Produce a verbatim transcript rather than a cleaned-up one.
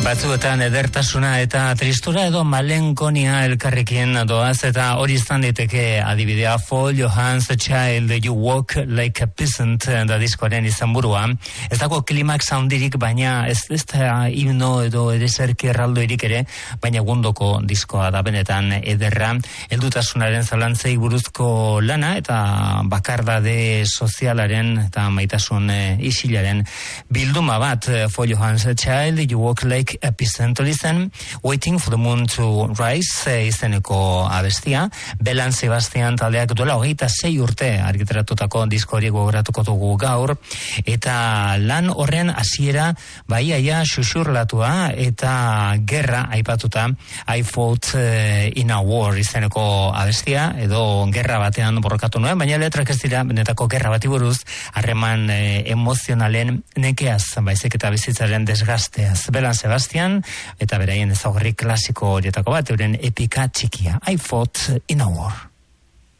Batzuetan edertasuna eta tristura edo malenkonia elkarrekin doaz, eta hori izan daiteke adibidea Paul Johannes Child, You Walk Like a Peasant da diskoaren izenburua. Ez dago klimaks handirik, baina ez, ez da himno edo ereserki erraldoirik ere, baina gundoko diskoa da benetan ederra. Heldutasunaren zalantzei buruzko lana eta bakardade sozialaren eta maitasun isilaren bilduma bat. Paul Johannes Child, You Walk Like a Peasant zen, Waiting for the Moon to Rise e, izeneko abestia. Belan Sebastian taldeak duela hogeita sei urte argitaratutako disko hori gogoratuko dugu gaur, eta lan horren hasiera baiaia xuxurlatua eta gerra aipatuta. I Fought in a War izeneko abestia, edo gerra batean borrokatu nuen, baina letrak ez dira benetako gerra bati buruz, harreman e, emozionalen nekeaz, baizik eta bizitzaren desgasteaz. Belan Sebastian eta beraien ezaugarri klasiko horietako bat, euren epika txikia, I Fought in a War.